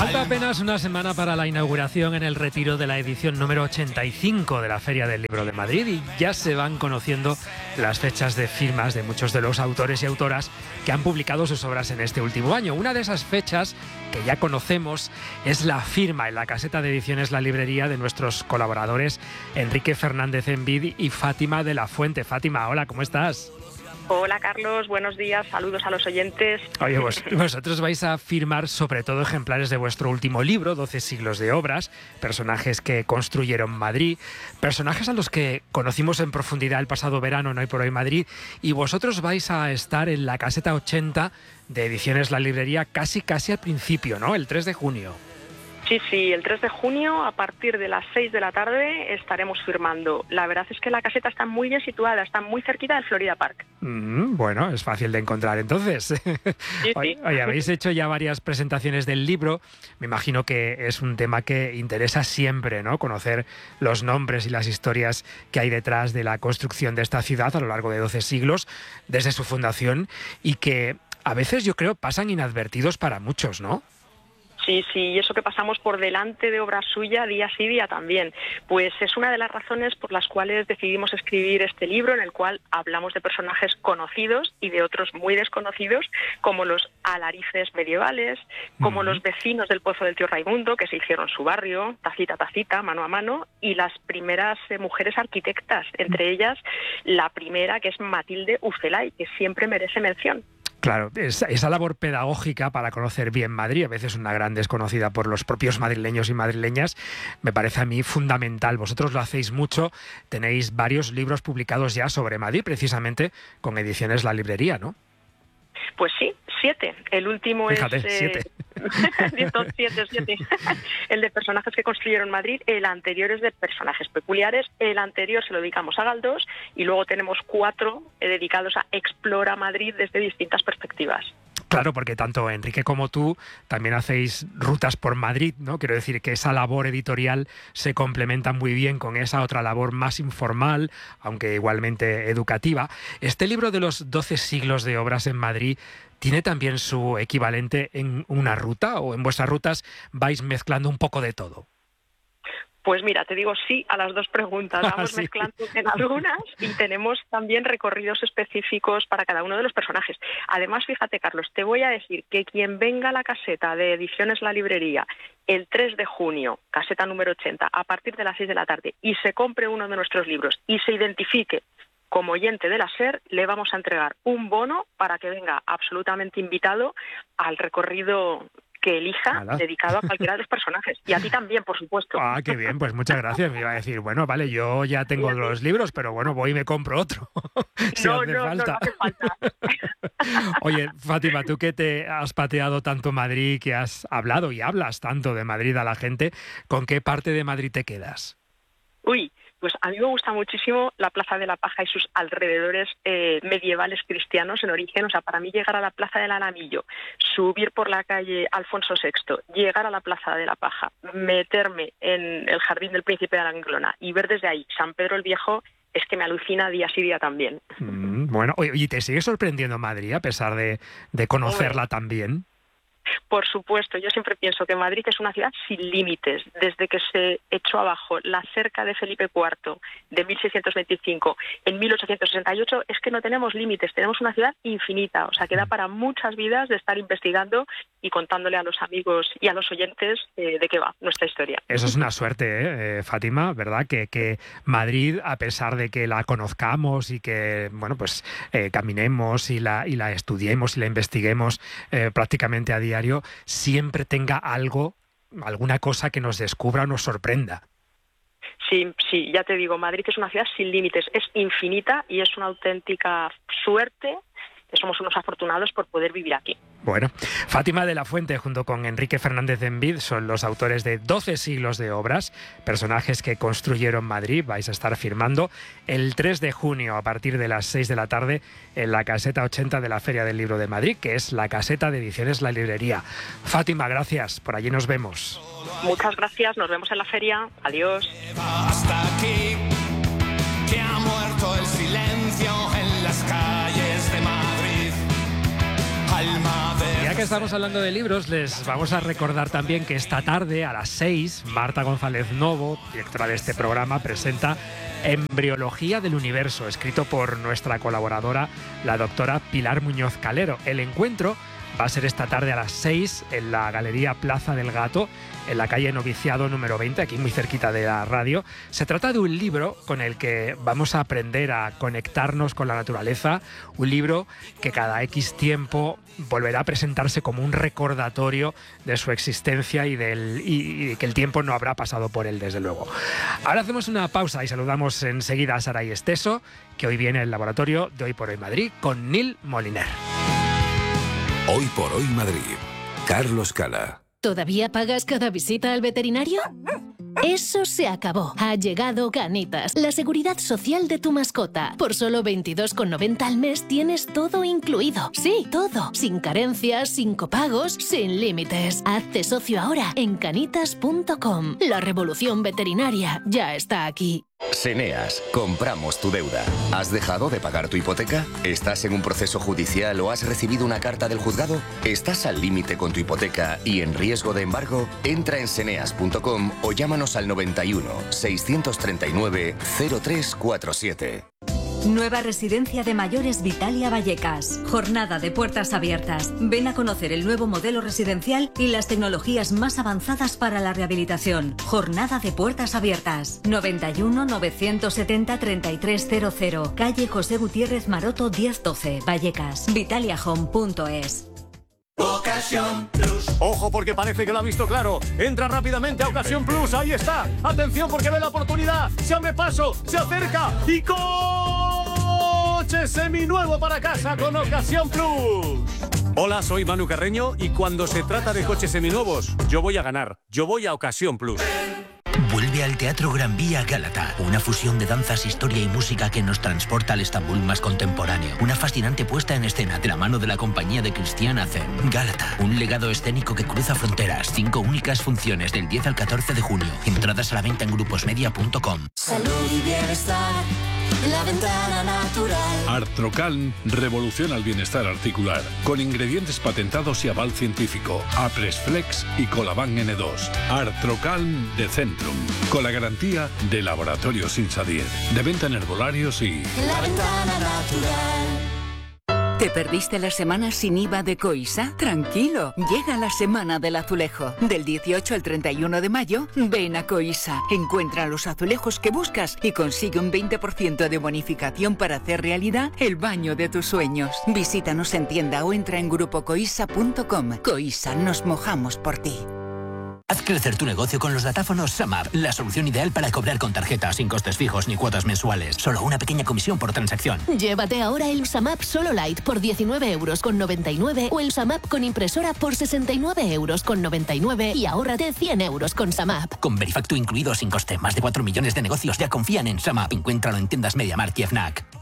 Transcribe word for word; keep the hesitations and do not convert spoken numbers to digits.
Falta apenas una semana para la inauguración en el Retiro de la edición número ochenta y cinco de la Feria del Libro de Madrid y ya se van conociendo las fechas de firmas de muchos de los autores y autoras que han publicado sus obras en este último año. Una de esas fechas que ya conocemos es la firma en la caseta de ediciones La Librería de nuestros colaboradores Enrique Fernández Envid y Fátima de la Fuente. Fátima, hola, ¿cómo estás? Hola Carlos, buenos días, saludos a los oyentes. Oye, vos, vosotros vais a firmar sobre todo ejemplares de vuestro último libro, doce siglos de obras, personajes que construyeron Madrid, personajes a los que conocimos en profundidad el pasado verano en Hoy por Hoy Madrid, y vosotros vais a estar en la caseta ochenta de Ediciones La Librería casi casi al principio, ¿no? El tres de junio. Sí, sí, el tres de junio a partir de las seis de la tarde estaremos firmando. La verdad es que la caseta está muy bien situada, está muy cerquita del Florida Park. Mm, bueno, es fácil de encontrar entonces. Sí, oye, sí. oye, habéis hecho ya varias presentaciones del libro. Me imagino que es un tema que interesa siempre, ¿no? Conocer los nombres y las historias que hay detrás de la construcción de esta ciudad a lo largo de doce siglos, desde su fundación, y que a veces yo creo pasan inadvertidos para muchos, ¿no? Sí, sí, y eso que pasamos por delante de obra suya día sí día también. Pues es una de las razones por las cuales decidimos escribir este libro en el cual hablamos de personajes conocidos y de otros muy desconocidos, como los alarices medievales, como uh-huh. los vecinos del Pozo del Tío Raimundo, que se hicieron su barrio, tacita a tacita, mano a mano, y las primeras eh, mujeres arquitectas, entre ellas la primera, que es Matilde Ucelay, que siempre merece mención. Claro, esa, esa labor pedagógica para conocer bien Madrid, a veces una gran desconocida por los propios madrileños y madrileñas, me parece a mí fundamental. Vosotros lo hacéis mucho, tenéis varios libros publicados ya sobre Madrid, precisamente con Ediciones La Librería, ¿no? Pues sí, siete. El último Fíjate, es... Eh... siete. siete, siete. El de personajes que construyeron Madrid, el anterior es de personajes peculiares, el anterior se lo dedicamos a Galdós y luego tenemos cuatro eh, dedicados a Explora Madrid desde distintas perspectivas. Claro, porque tanto Enrique como tú también hacéis rutas por Madrid, ¿no? Quiero decir que esa labor editorial se complementa muy bien con esa otra labor más informal, aunque igualmente educativa. Este libro de los doce siglos de obras en Madrid ¿tiene también su equivalente en una ruta o en vuestras rutas vais mezclando un poco de todo? Pues mira, te digo sí a las dos preguntas. Vamos sí. mezclando en algunas y tenemos también recorridos específicos para cada uno de los personajes. Además, fíjate, Carlos, te voy a decir que quien venga a la caseta de Ediciones La Librería el tres de junio, caseta número ochenta, a partir de las seis de la tarde, y se compre uno de nuestros libros y se identifique como oyente de la SER, le vamos a entregar un bono para que venga absolutamente invitado al recorrido que elija, Nada. dedicado a cualquiera de los personajes. Y a ti también, por supuesto. Ah, qué bien, pues muchas gracias. Me iba a decir, bueno, vale, yo ya tengo los libros, pero bueno, voy y me compro otro. si no, hace no, falta. no, no hace falta. Oye, Fátima, tú que te has pateado tanto Madrid, que has hablado y hablas tanto de Madrid a la gente, ¿con qué parte de Madrid te quedas? Uy, pues a mí me gusta muchísimo la Plaza de la Paja y sus alrededores eh, medievales cristianos en origen. O sea, para mí llegar a la Plaza del Alamillo, subir por la calle Alfonso sexto, llegar a la Plaza de la Paja, meterme en el Jardín del Príncipe de Aranglona y ver desde ahí San Pedro el Viejo, es que me alucina día sí día también. Mm, bueno, oye, ¿y te sigue sorprendiendo Madrid a pesar de, de conocerla tan bien? Por supuesto, yo siempre pienso que Madrid es una ciudad sin límites. Desde que se echó abajo la cerca de Felipe cuarto de mil seiscientos veinticinco en mil ochocientos sesenta y ocho, es que no tenemos límites, tenemos una ciudad infinita, o sea que da para muchas vidas de estar investigando y contándole a los amigos y a los oyentes eh, de qué va nuestra historia. Eso es una suerte, ¿eh, eh, Fátima? ¿Verdad? Que, que Madrid, a pesar de que la conozcamos y que, bueno, pues eh, caminemos y la, y la estudiemos y la investiguemos eh, prácticamente a diario, siempre tenga algo, alguna cosa que nos descubra o nos sorprenda. Sí, sí, ya te digo, Madrid es una ciudad sin límites, es infinita y es una auténtica suerte que somos unos afortunados por poder vivir aquí. Bueno, Fátima de la Fuente junto con Enrique Fernández Envid son los autores de doce siglos de obras, personajes que construyeron Madrid. Vais a estar firmando el tres de junio a partir de las seis de la tarde en la caseta ochenta de la Feria del Libro de Madrid, que es la caseta de Ediciones La Librería. Fátima, gracias, por allí nos vemos. Muchas gracias, nos vemos en la feria, adiós. Hasta aquí, que ha muerto el silencio en las calles de Madrid. Alma de que estamos hablando de libros, les vamos a recordar también que esta tarde a las seis, Marta González Novo, directora de este programa, presenta Embriología del Universo, escrito por nuestra colaboradora, la doctora Pilar Muñoz Calero. El encuentro va a ser esta tarde a las seis en la Galería Plaza del Gato, en la calle Noviciado número veinte, aquí muy cerquita de la radio. Se trata de un libro con el que vamos a aprender a conectarnos con la naturaleza, un libro que cada X tiempo volverá a presentarse como un recordatorio de su existencia y, del, y, y que el tiempo no habrá pasado por él, desde luego. Ahora hacemos una pausa y saludamos enseguida a Saray Esteso, que hoy viene al laboratorio de Hoy por Hoy Madrid con Nil Moliner. Hoy por Hoy Madrid. Carlos Cala. ¿Todavía pagas cada visita al veterinario? Eso se acabó. Ha llegado Canitas, la seguridad social de tu mascota. Por solo veintidós con noventa al mes tienes todo incluido. Sí, todo. Sin carencias, sin copagos, sin límites. Hazte socio ahora en canitas punto com. La revolución veterinaria ya está aquí. Seneas, compramos tu deuda. ¿Has dejado de pagar tu hipoteca? ¿Estás en un proceso judicial o has recibido una carta del juzgado? ¿Estás al límite con tu hipoteca y en riesgo de embargo? Entra en seneas punto com o llámanos al noventa y uno, seiscientos treinta y nueve, cero tres cuarenta y siete. Nueva residencia de mayores Vitalia Vallecas. Jornada de puertas abiertas. Ven a conocer el nuevo modelo residencial y las tecnologías más avanzadas para la rehabilitación. Jornada de puertas abiertas. noventa y uno, novecientos setenta, treinta y tres cero cero. Calle José Gutiérrez Maroto diez doce. Vallecas. Vitalia Home punto es. Ocasión Plus. Ojo, porque parece que lo ha visto claro. Entra rápidamente a Ocasión Plus. Ahí está. Atención, porque ve la oportunidad. Se abre paso, se acerca y coche seminuevo para casa con Ocasión Plus. Hola, soy Manu Carreño y cuando se trata de coches seminuevos, yo voy a ganar. Yo voy a Ocasión Plus. Vuelve al Teatro Gran Vía Gálata, una fusión de danzas, historia y música que nos transporta al Estambul más contemporáneo. Una fascinante puesta en escena de la mano de la compañía de Cristian Azen. Gálata, un legado escénico que cruza fronteras. Cinco únicas funciones del diez al catorce de junio. Entradas a la venta en gruposmedia punto com. Salud y bienestar, la ventana natural. Artrocalm revoluciona el bienestar articular con ingredientes patentados y aval científico. Apresflex y Colaban ene dos. Artrocalm de Centrum, con la garantía de Laboratorios Insadir, de venta en herbolarios y... La ventana natural. ¿Te perdiste la semana sin I V A de Coisa? Tranquilo, llega la semana del azulejo. Del dieciocho al treinta y uno de mayo, ven a Coisa. Encuentra los azulejos que buscas y consigue un veinte por ciento de bonificación para hacer realidad el baño de tus sueños. Visítanos en tienda o entra en grupo coisa punto com. Coisa, nos mojamos por ti. Haz crecer tu negocio con los datáfonos SumUp, la solución ideal para cobrar con tarjeta sin costes fijos ni cuotas mensuales. Solo una pequeña comisión por transacción. Llévate ahora el SumUp Solo Light por diecinueve euros con noventa y nueve o el SumUp con impresora por sesenta y nueve euros con noventa y nueve y ahórrate cien euros con SumUp. Con Verifactu incluido sin coste, más de cuatro millones de negocios ya confían en SumUp. Encuéntralo en tiendas MediaMarkt y FNAC.